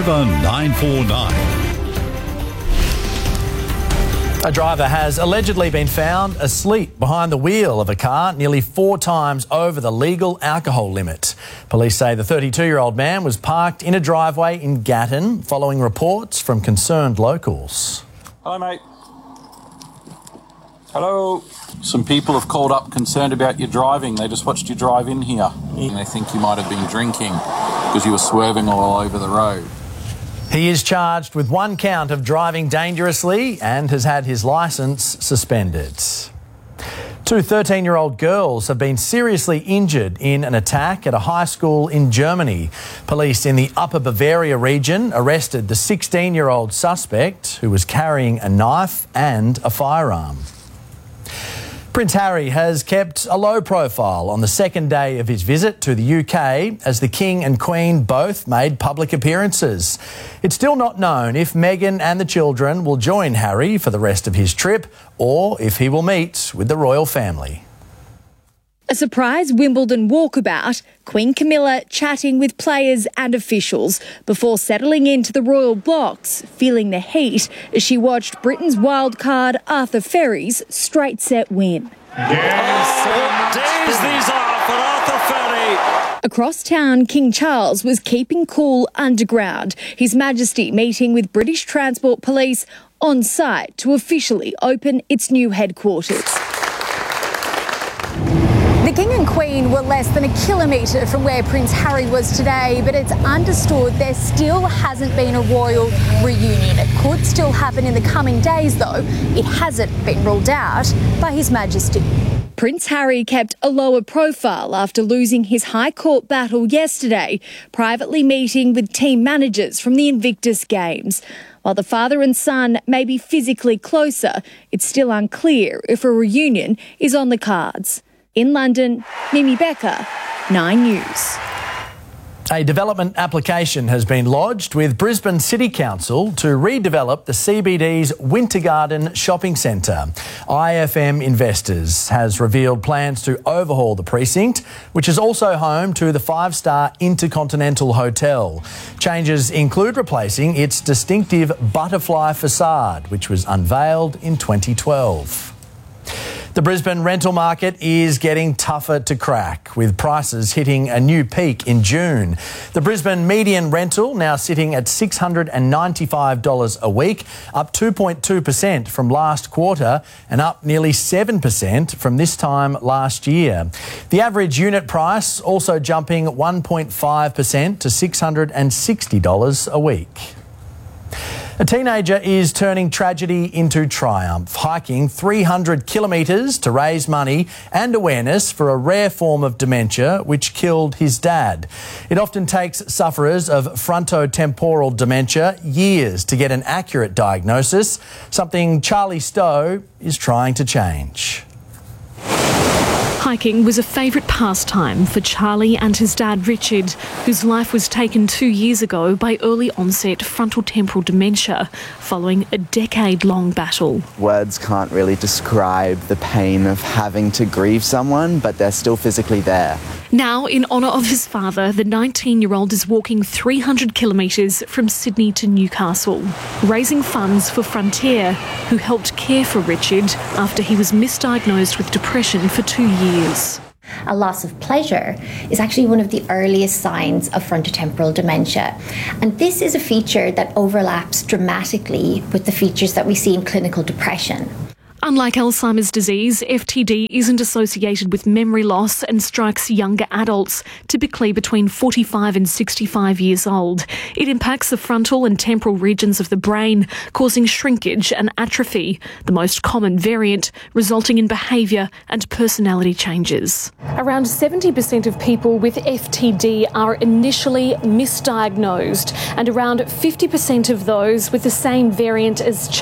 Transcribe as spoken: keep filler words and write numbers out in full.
River nine four nine. A driver has allegedly been found asleep behind the wheel of a car nearly four times over the legal alcohol limit. Police say the thirty-two-year-old man was parked in a driveway in Gatton following reports from concerned locals. Hello, mate. Hello. Some people have called up concerned about your driving. They just watched you drive in here. And they think you might have been drinking because you were swerving all over the road. He is charged with one count of driving dangerously and has had his licence suspended. Two thirteen-year-old girls have been seriously injured in an attack at a high school in Germany. Police in the Upper Bavaria region arrested the sixteen-year-old suspect who was carrying a knife and a firearm. Prince Harry has kept a low profile on the second day of his visit to the U K as the King and Queen both made public appearances. It's still not known if Meghan and the children will join Harry for the rest of his trip or if he will meet with the royal family. A surprise Wimbledon walkabout, Queen Camilla chatting with players and officials before settling into the royal box, feeling the heat as she watched Britain's wildcard Arthur Ferry's straight set win. Yes, days these are for Arthur Ferry. Across town, King Charles was keeping cool underground, His Majesty meeting with British Transport Police on site to officially open its new headquarters. The King and Queen were less than a kilometre from where Prince Harry was today, but it's understood there still hasn't been a royal reunion. It could still happen in the coming days, though. It hasn't been ruled out by His Majesty. Prince Harry kept a lower profile after losing his High Court battle yesterday, privately meeting with team managers from the Invictus Games. While the father and son may be physically closer, it's still unclear if a reunion is on the cards. In London, Mimi Becker, Nine News. A development application has been lodged with Brisbane City Council to redevelop the C B D's Winter Garden Shopping Centre. I F M Investors has revealed plans to overhaul the precinct, which is also home to the five-star Intercontinental Hotel. Changes include replacing its distinctive butterfly facade, which was unveiled in twenty twelve. The Brisbane rental market is getting tougher to crack, with prices hitting a new peak in June. The Brisbane median rental now sitting at six hundred ninety-five dollars a week, up two point two percent from last quarter and up nearly seven percent from this time last year. The average unit price also jumping one point five percent to six hundred sixty dollars a week. A teenager is turning tragedy into triumph, hiking three hundred kilometres to raise money and awareness for a rare form of dementia which killed his dad. It often takes sufferers of frontotemporal dementia years to get an accurate diagnosis, something Charlie Stowe is trying to change. Hiking was a favourite pastime for Charlie and his dad Richard, whose life was taken two years ago by early onset frontotemporal dementia following a decade-long battle. Words can't really describe the pain of having to grieve someone, but they're still physically there. Now, in honour of his father, the nineteen-year-old is walking three hundred kilometres from Sydney to Newcastle, raising funds for Frontier, who helped care for Richard after he was misdiagnosed with depression for two years. A loss of pleasure is actually one of the earliest signs of frontotemporal dementia. And this is a feature that overlaps dramatically with the features that we see in clinical depression. Unlike Alzheimer's disease, F T D isn't associated with memory loss and strikes younger adults, typically between forty-five and sixty-five years old. It impacts the frontal and temporal regions of the brain, causing shrinkage and atrophy, the most common variant, resulting in behaviour and personality changes. Around seventy percent of people with F T D are initially misdiagnosed, and around fifty percent of those with the same variant as